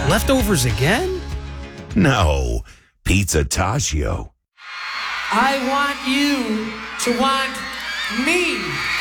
Leftovers again? No, Pizza Taggio. I want you to want me.